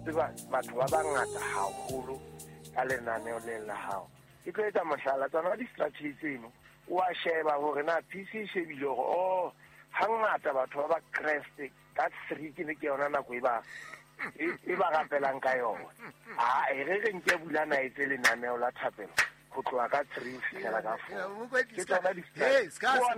tseba batho ba bangata haholo ka lenaneo leng la hao. Ke tlo etsa mohlala tsona di-strategy tseno o a sheba hore na PC e shebile hore hangata batho ba Kreste ka 3 ke ne ke yona nako e ba rapelang ka yona. Re nke bulana etse lenaneo la thapelo go tloa ka 3 fihlela ka 4 ke tsona di